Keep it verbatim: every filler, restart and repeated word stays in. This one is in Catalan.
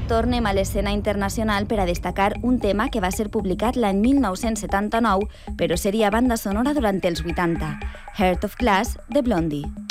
tornem a l'escena internacional per a destacar un tema que va ser publicat l'any mil nou-cents setanta-nou, però seria banda sonora durant els vuitanta, Heart of Glass, de Blondie.